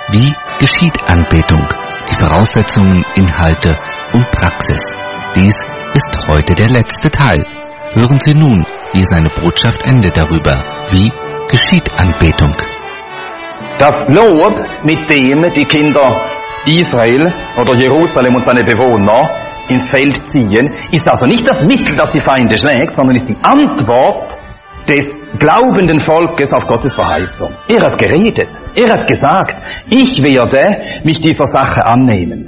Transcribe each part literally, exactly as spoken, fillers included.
Wie geschieht Anbetung? Die Voraussetzungen, Inhalte und Praxis. Dies ist heute der letzte Teil. Hören Sie nun, wie seine Botschaft endet darüber. Wie geschieht Anbetung? Das Lob, mit dem die Kinder Israel oder Jerusalem und seine Bewohner ins Feld ziehen, ist also nicht das Mittel, das die Feinde schlägt, sondern ist die Antwort des glaubenden Volkes auf Gottes Verheißung. Er hat geredet, er hat gesagt, ich werde mich dieser Sache annehmen.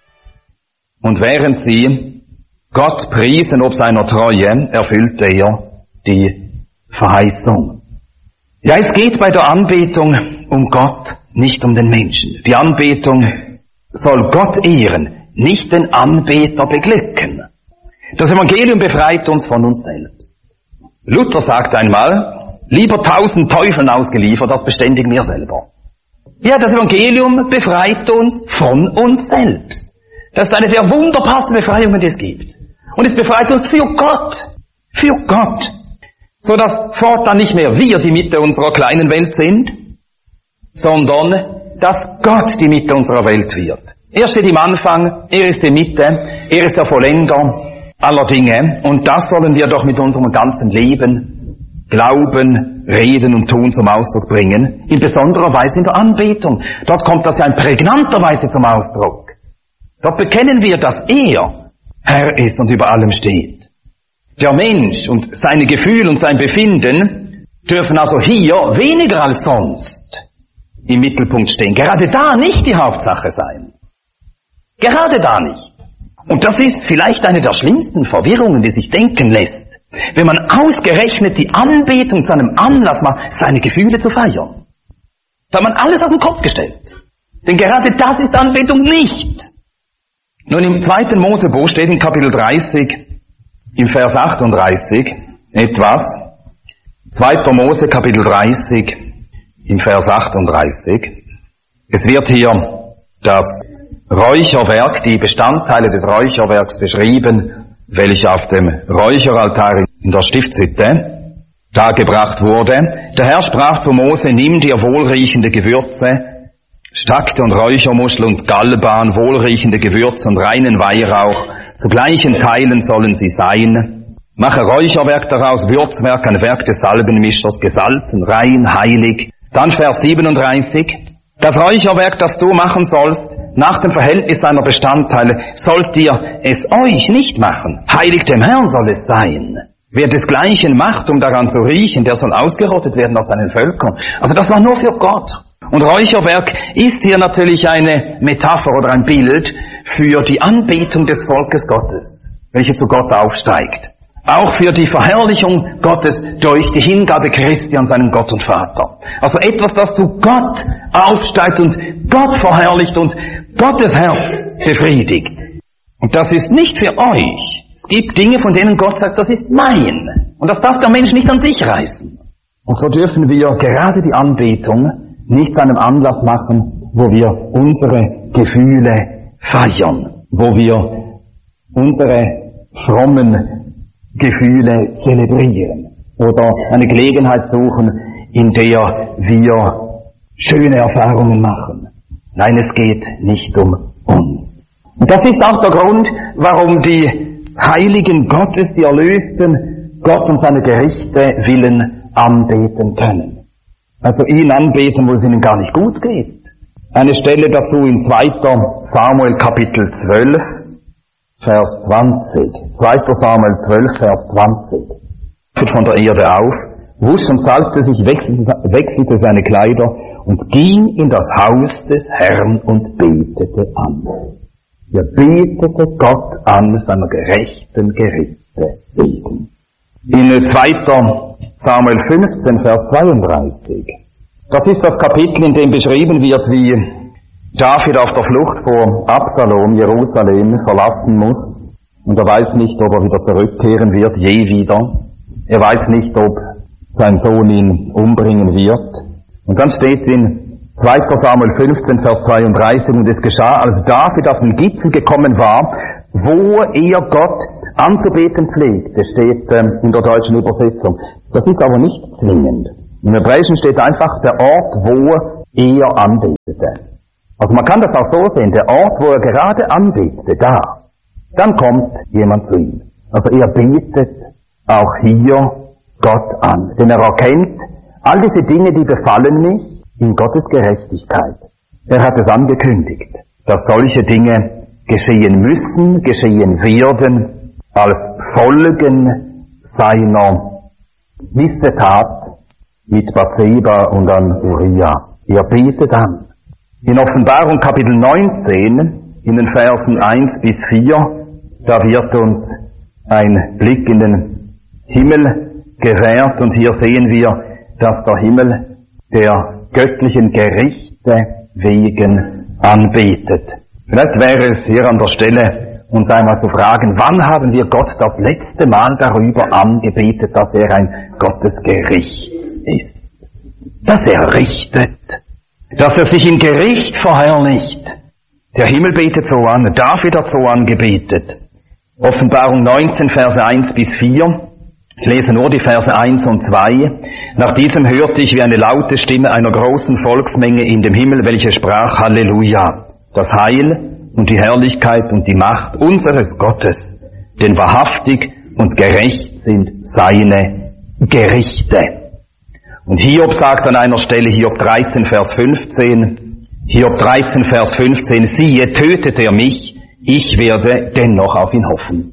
Und während sie Gott priesen ob seiner Treue, erfüllte er die Verheißung. Ja, es geht bei der Anbetung um Gott, nicht um den Menschen. Die Anbetung soll Gott ehren, nicht den Anbeter beglücken. Das Evangelium befreit uns von uns selbst. Luther sagt einmal, lieber tausend Teufeln ausgeliefert, als beständig mir selber. Ja, das Evangelium befreit uns von uns selbst. Das ist eine der wunderbarsten Befreiungen, die es gibt. Und es befreit uns für Gott. Für Gott. So dass fortan nicht mehr wir die Mitte unserer kleinen Welt sind, sondern dass Gott die Mitte unserer Welt wird. Er steht im Anfang, er ist die Mitte, er ist der Vollender aller Dinge. Und das sollen wir doch mit unserem ganzen Leben, Glauben, Reden und Tun zum Ausdruck bringen. In besonderer Weise in der Anbetung. Dort kommt das ja in prägnanter Weise zum Ausdruck. Dort bekennen wir, dass er Herr ist und über allem steht. Der Mensch und seine Gefühle und sein Befinden dürfen also hier weniger als sonst im Mittelpunkt stehen. Gerade da nicht die Hauptsache sein. Gerade da nicht. Und das ist vielleicht eine der schlimmsten Verwirrungen, die sich denken lässt, wenn man ausgerechnet die Anbetung zu einem Anlass macht, seine Gefühle zu feiern. Da hat man alles auf den Kopf gestellt. Denn gerade das ist Anbetung nicht. Nun, im zweiten Mosebuch steht in Kapitel dreißig, im Vers achtunddreißig, etwas. zweiter Mose, Kapitel dreißig, im Vers achtunddreißig. Es wird hier das Räucherwerk, die Bestandteile des Räucherwerks beschrieben, welche auf dem Räucheraltar in der Stiftshütte dargebracht wurde. Der Herr sprach zu Mose, nimm dir wohlriechende Gewürze, Stakte und Räuchermuschel und Galban, wohlriechende Gewürze und reinen Weihrauch, zu gleichen Teilen sollen sie sein. Mache Räucherwerk daraus, Würzwerk, ein Werk des Salbenmischers, gesalzen, rein, heilig. Dann Vers siebenunddreißig. Das Räucherwerk, das du machen sollst, nach dem Verhältnis seiner Bestandteile, sollt ihr es euch nicht machen. Heilig dem Herrn soll es sein. Wer desgleichen macht, um daran zu riechen, der soll ausgerottet werden aus seinen Völkern. Also das war nur für Gott. Und Räucherwerk ist hier natürlich eine Metapher oder ein Bild für die Anbetung des Volkes Gottes, welche zu Gott aufsteigt. Auch für die Verherrlichung Gottes durch die Hingabe Christi an seinen Gott und Vater. Also etwas, das zu Gott aufsteigt und Gott verherrlicht und Gottes Herz befriedigt. Und das ist nicht für euch. Es gibt Dinge, von denen Gott sagt, das ist mein. Und das darf der Mensch nicht an sich reißen. Und so dürfen wir gerade die Anbetung nicht zu einem Anlass machen, wo wir unsere Gefühle feiern, wo wir unsere frommen Gefühle zelebrieren oder eine Gelegenheit suchen, in der wir schöne Erfahrungen machen. Nein, es geht nicht um uns. Und das ist auch der Grund, warum die Heiligen Gottes, die Erlösten, Gott und seine Gerichte willen anbeten können. Also ihn anbeten, wo es ihnen gar nicht gut geht. Eine Stelle dazu in zweiter Samuel Kapitel zwölf, Vers zwanzig. zweiter Samuel zwölf, Vers zwanzig. Fuhr von der Erde auf, wusch und salbte sich, wechselte seine Kleider und ging in das Haus des Herrn und betete an. Er betete Gott an seiner gerechten Gerichte wegen. In zweiter Samuel fünfzehn, Vers zweiunddreißig. Das ist das Kapitel, in dem beschrieben wird, wie David auf der Flucht vor Absalom Jerusalem verlassen muss. Und er weiß nicht, ob er wieder zurückkehren wird, je wieder. Er weiß nicht, ob sein Sohn ihn umbringen wird. Und dann steht in zweiter Samuel fünfzehn, Vers zweiunddreißig, und es geschah, als David auf den Gipfel gekommen war, wo er Gott anzubeten pflegte, steht ähm, in der deutschen Übersetzung. Das ist aber nicht zwingend. Im Hebräischen steht einfach der Ort, wo er anbetete. Also man kann das auch so sehen, der Ort, wo er gerade anbetet, da, dann kommt jemand zu ihm. Also er betet auch hier Gott an, denn er erkennt, all diese Dinge, die befallen mich, in Gottes Gerechtigkeit. Er hat es angekündigt, dass solche Dinge geschehen müssen, geschehen werden, als Folgen seiner Missetat mit Bathseba und an Uriah. Er betet an. In Offenbarung Kapitel neunzehn, in den Versen eins bis vier, da wird uns ein Blick in den Himmel gewährt und hier sehen wir, dass der Himmel der göttlichen Gerichte wegen anbetet. Vielleicht wäre es hier an der Stelle, uns einmal zu fragen, wann haben wir Gott das letzte Mal darüber angebetet, dass er ein Gottesgericht ist, dass er richtet, dass er sich im Gericht verherrlicht. Der Himmel betet so an, David hat so angebetet. Offenbarung neunzehn, Verse eins bis vier. Ich lese nur die Verse eins und zwei. Nach diesem hörte ich wie eine laute Stimme einer großen Volksmenge in dem Himmel, welche sprach, Halleluja, das Heil und die Herrlichkeit und die Macht unseres Gottes, denn wahrhaftig und gerecht sind seine Gerichte. Und Hiob sagt an einer Stelle, Hiob dreizehn, Vers fünfzehn, Hiob dreizehn, Vers fünfzehn, siehe, tötet er mich, ich werde dennoch auf ihn hoffen.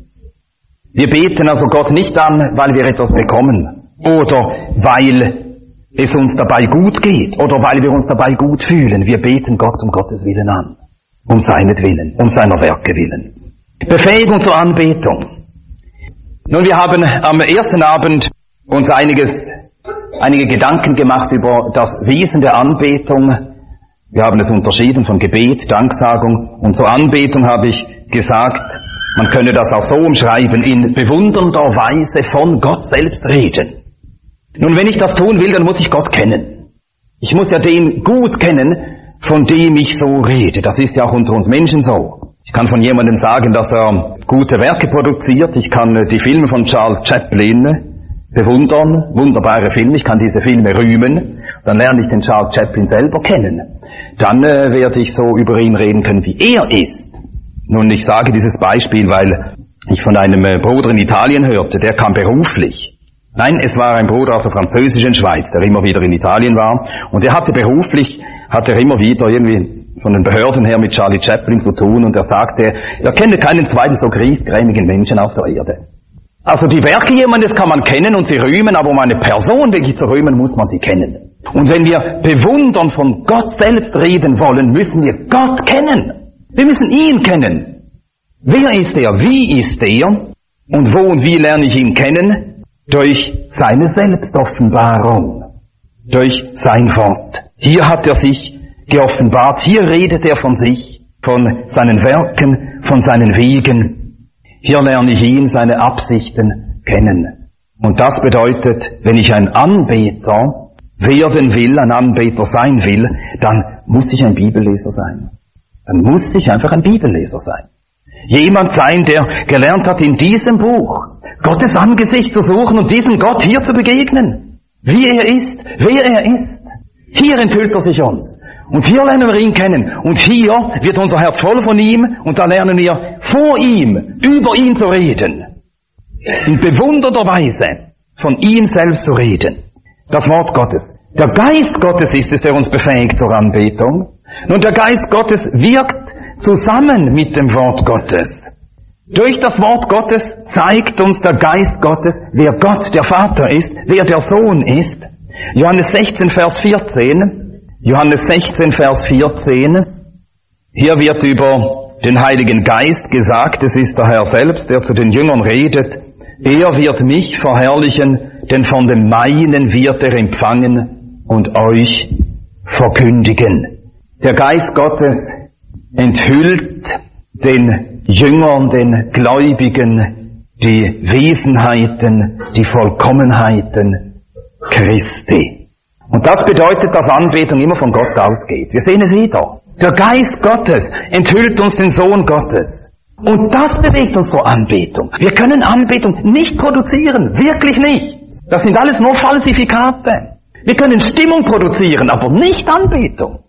Wir beten also Gott nicht an, weil wir etwas bekommen oder weil es uns dabei gut geht oder weil wir uns dabei gut fühlen. Wir beten Gott um Gottes Willen an, um seinetwillen, um seiner Werke willen. Befähigung zur Anbetung. Nun, wir haben am ersten Abend uns einiges, einige Gedanken gemacht über das Wesen der Anbetung. Wir haben es unterschieden von Gebet, Danksagung, und zur Anbetung habe ich gesagt, man könne das auch so umschreiben, in bewundernder Weise von Gott selbst reden. Nun, wenn ich das tun will, dann muss ich Gott kennen. Ich muss ja den gut kennen, von dem ich so rede. Das ist ja auch unter uns Menschen so. Ich kann von jemandem sagen, dass er gute Werke produziert. Ich kann die Filme von Charles Chaplin bewundern, wunderbare Filme. Ich kann diese Filme rühmen. Dann lerne ich den Charles Chaplin selber kennen. Dann äh, werde ich so über ihn reden können, wie er ist. Nun, ich sage dieses Beispiel, weil ich von einem äh, Bruder in Italien hörte, der kam beruflich. Nein, es war ein Bruder aus der französischen Schweiz, der immer wieder in Italien war. Und er hatte beruflich, hatte er immer wieder irgendwie von den Behörden her mit Charlie Chaplin zu tun. Und er sagte, er kenne keinen zweiten so griesgrämigen Menschen auf der Erde. Also die Werke jemandes kann man kennen und sie rühmen, aber um eine Person wirklich zu rühmen, muss man sie kennen. Und wenn wir bewundern von Gott selbst reden wollen, müssen wir Gott kennen. Wir müssen ihn kennen. Wer ist er? Wie ist er? Und wo und wie lerne ich ihn kennen? Durch seine Selbstoffenbarung. Durch sein Wort. Hier hat er sich geoffenbart. Hier redet er von sich, von seinen Werken, von seinen Wegen. Hier lerne ich ihn, seine Absichten kennen. Und das bedeutet, wenn ich ein Anbeter werden will, ein Anbeter sein will, dann muss ich ein Bibelleser sein. Dann muss ich einfach ein Bibelleser sein. Jemand sein, der gelernt hat, in diesem Buch Gottes Angesicht zu suchen und diesem Gott hier zu begegnen. Wie er ist, wer er ist. Hier enthüllt er sich uns. Und hier lernen wir ihn kennen. Und hier wird unser Herz voll von ihm und da lernen wir vor ihm, über ihn zu reden. In bewundernder Weise von ihm selbst zu reden. Das Wort Gottes. Der Geist Gottes ist es, der uns befähigt zur Anbetung. Nun, der Geist Gottes wirkt zusammen mit dem Wort Gottes. Durch das Wort Gottes zeigt uns der Geist Gottes, wer Gott, der Vater ist, wer der Sohn ist. Johannes sechzehn, Vers vierzehn. Johannes sechzehn, Vers vierzehn. Hier wird über den Heiligen Geist gesagt, es ist der Herr selbst, der zu den Jüngern redet. Er wird mich verherrlichen, denn von dem Meinen wird er empfangen und euch verkündigen. Der Geist Gottes enthüllt den Jüngern, den Gläubigen, die Wesenheiten, die Vollkommenheiten Christi. Und das bedeutet, dass Anbetung immer von Gott ausgeht. Wir sehen es wieder. Der Geist Gottes enthüllt uns den Sohn Gottes. Und das bewegt uns zur Anbetung. Wir können Anbetung nicht produzieren, wirklich nicht. Das sind alles nur Falsifikate. Wir können Stimmung produzieren, aber nicht Anbetung.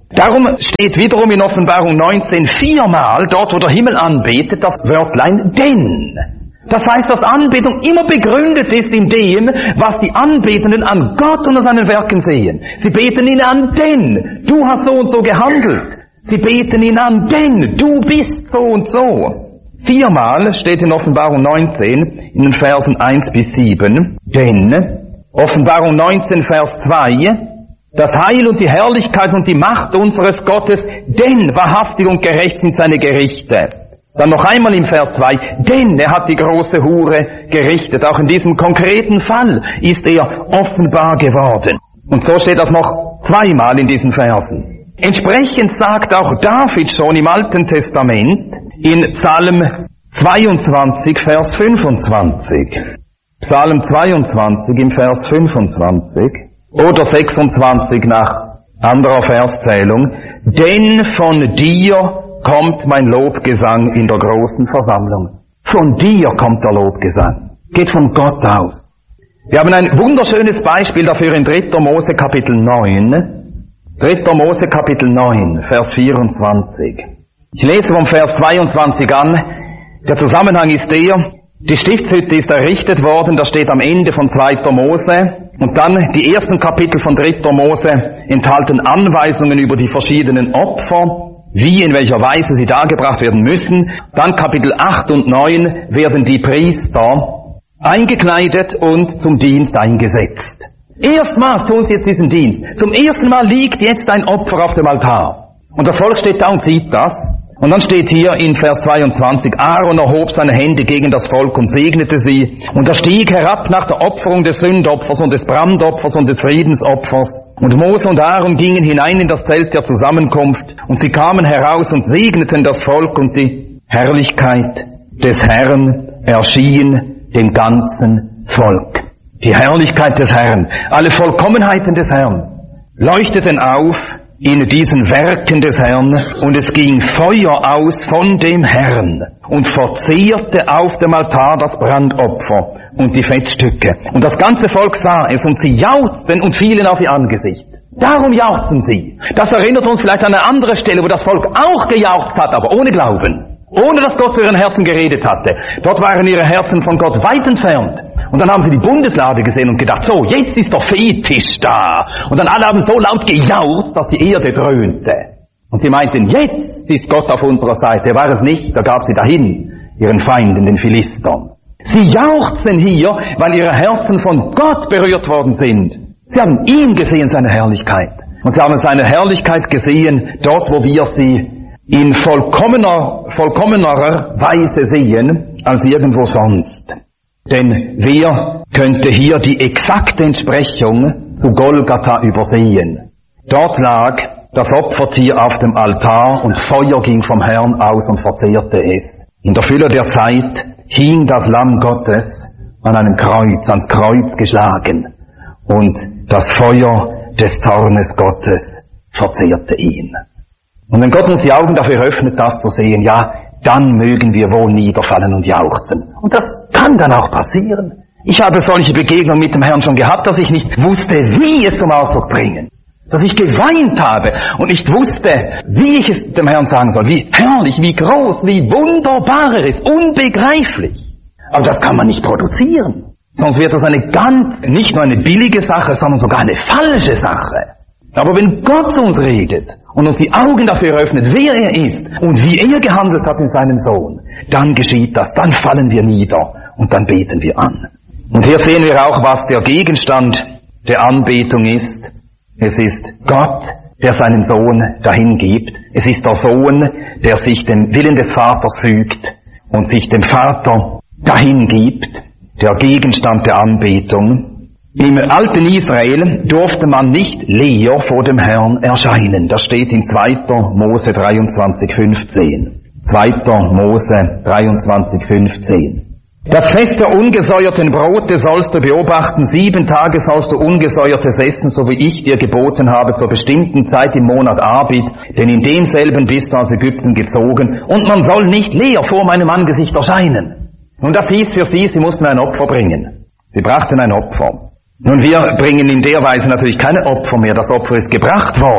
Darum steht wiederum in Offenbarung neunzehn viermal, dort wo der Himmel anbetet, das Wörtlein denn. Das heißt, dass Anbetung immer begründet ist in dem, was die Anbetenden an Gott und an seinen Werken sehen. Sie beten ihn an, denn du hast so und so gehandelt. Sie beten ihn an, denn du bist so und so. Viermal steht in Offenbarung neunzehn, in den Versen eins bis sieben, denn, Offenbarung neunzehn, Vers zwei, das Heil und die Herrlichkeit und die Macht unseres Gottes, denn wahrhaftig und gerecht sind seine Gerichte. Dann noch einmal im Vers zwei, denn er hat die große Hure gerichtet. Auch in diesem konkreten Fall ist er offenbar geworden. Und so steht das noch zweimal in diesen Versen. Entsprechend sagt auch David schon im Alten Testament in Psalm zweiundzwanzig, Vers fünfundzwanzig. Psalm zweiundzwanzig im Vers fünfundzwanzig. Oder sechsundzwanzig nach anderer Verszählung. Denn von dir kommt mein Lobgesang in der großen Versammlung. Von dir kommt der Lobgesang. Geht von Gott aus. Wir haben ein wunderschönes Beispiel dafür in dritter Mose Kapitel neun. dritter Mose Kapitel neun, Vers vierundzwanzig. Ich lese vom Vers zweiundzwanzig an. Der Zusammenhang ist der, die Stiftshütte ist errichtet worden, das steht am Ende von zweiter Mose. Und dann die ersten Kapitel von dritter Mose enthalten Anweisungen über die verschiedenen Opfer, wie, in welcher Weise sie dargebracht werden müssen. Dann Kapitel acht und neun werden die Priester eingekleidet und zum Dienst eingesetzt. Erstmals tun sie jetzt diesen Dienst. Zum ersten Mal liegt jetzt ein Opfer auf dem Altar. Und das Volk steht da und sieht das. Und dann steht hier in Vers zweiundzwanzig, Aaron erhob seine Hände gegen das Volk und segnete sie. Und er stieg herab nach der Opferung des Sündopfers und des Brandopfers und des Friedensopfers. Und Mose und Aaron gingen hinein in das Zelt der Zusammenkunft. Und sie kamen heraus und segneten das Volk, und die Herrlichkeit des Herrn erschien dem ganzen Volk. Die Herrlichkeit des Herrn, alle Vollkommenheiten des Herrn leuchteten auf in diesen Werken des Herrn, und es ging Feuer aus von dem Herrn und verzehrte auf dem Altar das Brandopfer und die Fettstücke. Und das ganze Volk sah es, und sie jauchzten und fielen auf ihr Angesicht. Darum jauchzen sie. Das erinnert uns vielleicht an eine andere Stelle, wo das Volk auch gejauchzt hat, aber ohne Glauben. Ohne dass Gott zu ihren Herzen geredet hatte. Dort waren ihre Herzen von Gott weit entfernt. Und dann haben sie die Bundeslade gesehen und gedacht, so, jetzt ist der Fetisch da. Und dann alle haben so laut gejauchzt, dass die Erde dröhnte. Und sie meinten, jetzt ist Gott auf unserer Seite. War es nicht, da gab sie dahin ihren Feinden, den Philistern. Sie jauchzen hier, weil ihre Herzen von Gott berührt worden sind. Sie haben ihn gesehen, seine Herrlichkeit. Und sie haben seine Herrlichkeit gesehen, dort wo wir sie in vollkommener, vollkommenerer Weise sehen als irgendwo sonst. Denn wer könnte hier die exakte Entsprechung zu Golgatha übersehen? Dort lag das Opfertier auf dem Altar und Feuer ging vom Herrn aus und verzehrte es. In der Fülle der Zeit hing das Lamm Gottes an einem Kreuz, ans Kreuz geschlagen, und das Feuer des Zornes Gottes verzehrte ihn. Und wenn Gott uns die Augen dafür öffnet, das zu sehen, ja, dann mögen wir wohl niederfallen und jauchzen. Und das kann dann auch passieren. Ich habe solche Begegnungen mit dem Herrn schon gehabt, dass ich nicht wusste, wie es zum Ausdruck bringen. Dass ich geweint habe und nicht wusste, wie ich es dem Herrn sagen soll. Wie herrlich, wie groß, wie wunderbar er ist, unbegreiflich. Aber das kann man nicht produzieren. Sonst wird das eine ganz, nicht nur eine billige Sache, sondern sogar eine falsche Sache. Aber wenn Gott zu uns redet und uns die Augen dafür öffnet, wer er ist und wie er gehandelt hat in seinem Sohn, dann geschieht das, dann fallen wir nieder und dann beten wir an. Und hier sehen wir auch, was der Gegenstand der Anbetung ist. Es ist Gott, der seinen Sohn dahin gibt. Es ist der Sohn, der sich dem Willen des Vaters fügt und sich dem Vater dahin gibt, der Gegenstand der Anbetung. Im alten Israel durfte man nicht leer vor dem Herrn erscheinen. Das steht in zweiter Mose dreiundzwanzig, fünfzehn. zweiter Mose dreiundzwanzig, fünfzehn. Das Fest der ungesäuerten Brote sollst du beobachten. Sieben Tage sollst du ungesäuertes essen, so wie ich dir geboten habe, zur bestimmten Zeit im Monat Abib. Denn in demselben bist du aus Ägypten gezogen. Und man soll nicht leer vor meinem Angesicht erscheinen. Und das hieß für sie, sie mussten ein Opfer bringen. Sie brachten ein Opfer. Nun, wir bringen in der Weise natürlich keine Opfer mehr. Das Opfer ist gebracht worden.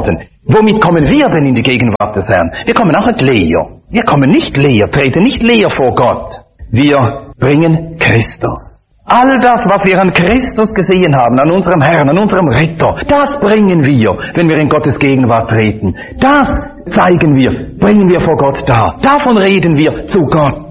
Womit kommen wir denn in die Gegenwart des Herrn? Wir kommen auch nicht leer. Wir kommen nicht leer, treten nicht leer vor Gott. Wir bringen Christus. All das, was wir an Christus gesehen haben, an unserem Herrn, an unserem Retter, das bringen wir, wenn wir in Gottes Gegenwart treten. Das zeigen wir, bringen wir vor Gott dar. Davon reden wir zu Gott.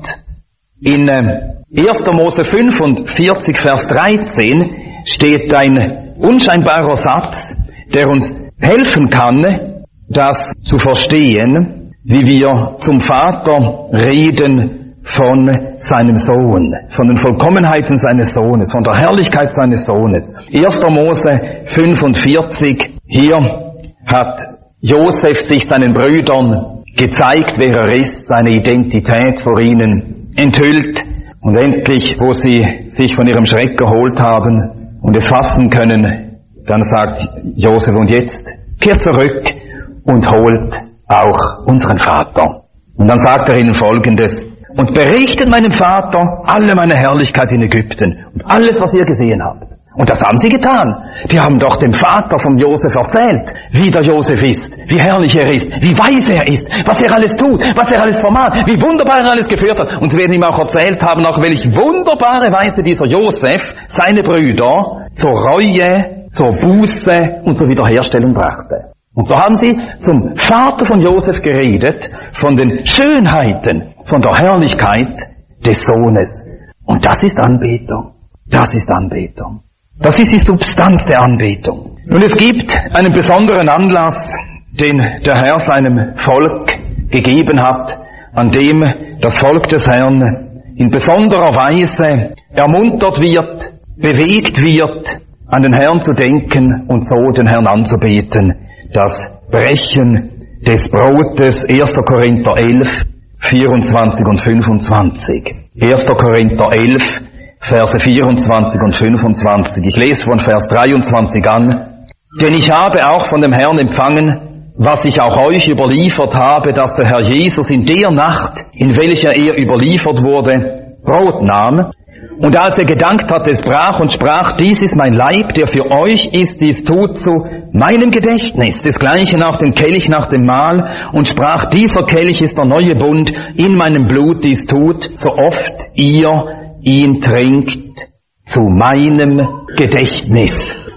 In äh, erster Mose fünfundvierzig, Vers dreizehn steht ein unscheinbarer Satz, der uns helfen kann, das zu verstehen, wie wir zum Vater reden von seinem Sohn, von den Vollkommenheiten seines Sohnes, von der Herrlichkeit seines Sohnes. erster Mose fünfundvierzig, hier hat Josef sich seinen Brüdern gezeigt, wer er ist, seine Identität vor ihnen enthüllt. Und endlich, wo sie sich von ihrem Schreck geholt haben und es fassen können, dann sagt Josef, und jetzt kehrt zurück und holt auch unseren Vater. Und dann sagt er ihnen Folgendes: Und berichtet meinem Vater alle meine Herrlichkeit in Ägypten und alles, was ihr gesehen habt. Und das haben sie getan. Die haben doch dem Vater von Josef erzählt, wie der Josef ist, wie herrlich er ist, wie weise er ist, was er alles tut, was er alles vermag, wie wunderbar er alles geführt hat. Und sie werden ihm auch erzählt haben, auf welch wunderbare Weise dieser Josef seine Brüder zur Reue, zur Buße und zur Wiederherstellung brachte. Und so haben sie zum Vater von Josef geredet, von den Schönheiten, von der Herrlichkeit des Sohnes. Und das ist Anbetung. Das ist Anbetung. Das ist die Substanz der Anbetung. Und es gibt einen besonderen Anlass, den der Herr seinem Volk gegeben hat, an dem das Volk des Herrn in besonderer Weise ermuntert wird, bewegt wird, an den Herrn zu denken und so den Herrn anzubeten. Das Brechen des Brotes, erster Korinther elf, vierundzwanzig und fünfundzwanzig. erster Korinther elf, Verse vierundzwanzig und fünfundzwanzig. Ich lese von Vers dreiundzwanzig an. Denn ich habe auch von dem Herrn empfangen, was ich auch euch überliefert habe, dass der Herr Jesus in der Nacht, in welcher er überliefert wurde, Brot nahm. Und als er gedankt hatte, es brach und sprach, dies ist mein Leib, der für euch ist, dies tut zu meinem Gedächtnis. Desgleichen auch den Kelch nach dem Mahl und sprach, dieser Kelch ist der neue Bund in meinem Blut, dies tut, so oft ihr ihn trinkt, zu meinem Gedächtnis.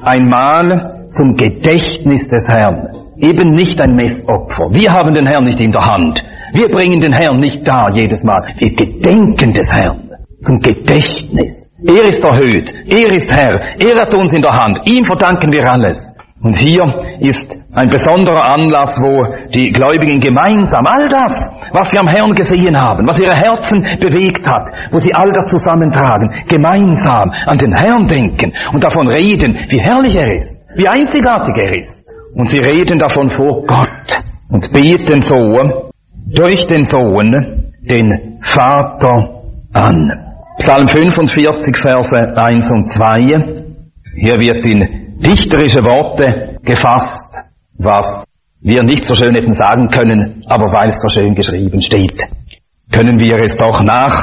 Einmal zum Gedächtnis des Herrn. Eben nicht ein Messopfer. Wir haben den Herrn nicht in der Hand. Wir bringen den Herrn nicht dar jedes Mal. Wir gedenken des Herrn. Zum Gedächtnis. Er ist erhöht. Er ist Herr. Er hat uns in der Hand. Ihm verdanken wir alles. Und hier ist ein besonderer Anlass, wo die Gläubigen gemeinsam all das, was wir am Herrn gesehen haben, was ihre Herzen bewegt hat, wo sie all das zusammentragen, gemeinsam an den Herrn denken und davon reden, wie herrlich er ist, wie einzigartig er ist. Und sie reden davon vor Gott und beten so durch den Sohn den Vater an. Psalm fünfundvierzig, Verse eins und zwei. Hier wird in dichterische Worte gefasst, was wir nicht so schön hätten sagen können, aber weil es so schön geschrieben steht, können wir es doch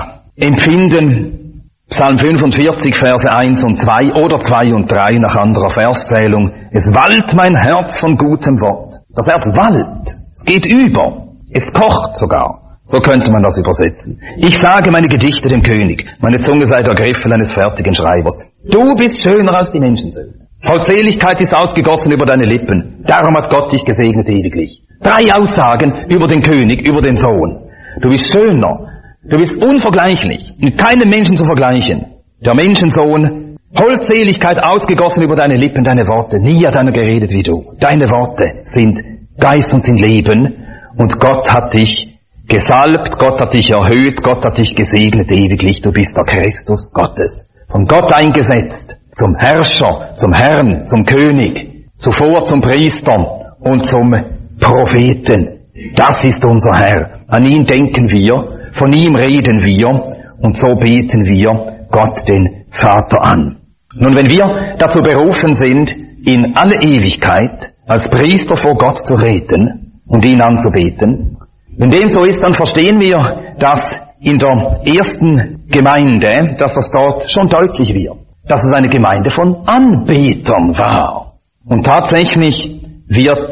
nachempfinden. Psalm fünfundvierzig, Verse eins und zwei oder zwei und drei nach anderer Verszählung. Es wallt mein Herz von gutem Wort. Das Herz wallt. Es geht über. Es kocht sogar. So könnte man das übersetzen. Ich sage meine Gedichte dem König. Meine Zunge sei der Griffel eines fertigen Schreibers. Du bist schöner als die Menschensöhne. Vollseligkeit ist ausgegossen über deine Lippen. Darum hat Gott dich gesegnet ewiglich. Drei Aussagen über den König, über den Sohn. Du bist schöner. Du bist unvergleichlich. Mit keinem Menschen zu vergleichen. Der Menschensohn. Vollseligkeit ausgegossen über deine Lippen, deine Worte. Nie hat einer geredet wie du. Deine Worte sind Geist und sind Leben. Und Gott hat dich gesalbt, Gott hat dich erhöht, Gott hat dich gesegnet ewiglich. Du bist der Christus Gottes. Von Gott eingesetzt. Zum Herrscher, zum Herrn, zum König, zuvor zum Priester und zum Propheten. Das ist unser Herr. An ihn denken wir, von ihm reden wir und so beten wir Gott den Vater an. Nun, wenn wir dazu berufen sind, in alle Ewigkeit als Priester vor Gott zu reden und ihn anzubeten, wenn dem so ist, dann verstehen wir, dass in der ersten Gemeinde, dass das dort schon deutlich wird, dass es eine Gemeinde von Anbetern war. Und tatsächlich wird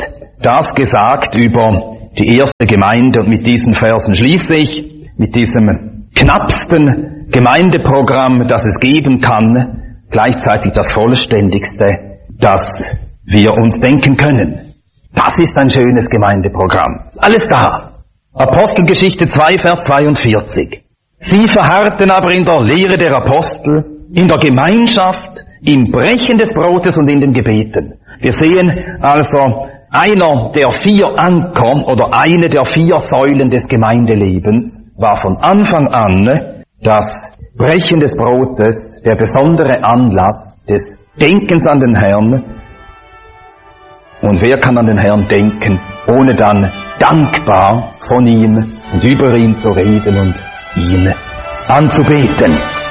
das gesagt über die erste Gemeinde und mit diesen Versen schließe ich, mit diesem knappsten Gemeindeprogramm, das es geben kann, gleichzeitig das vollständigste, das wir uns denken können. Das ist ein schönes Gemeindeprogramm. Alles da. Apostelgeschichte zwei, Vers zweiundvierzig. Sie verharrten aber in der Lehre der Apostel, in der Gemeinschaft, im Brechen des Brotes und in den Gebeten. Wir sehen also, einer der vier Anker oder eine der vier Säulen des Gemeindelebens war von Anfang an das Brechen des Brotes, der besondere Anlass des Denkens an den Herrn. Und wer kann an den Herrn denken, ohne dann dankbar von ihm und über ihn zu reden und ihn anzubeten?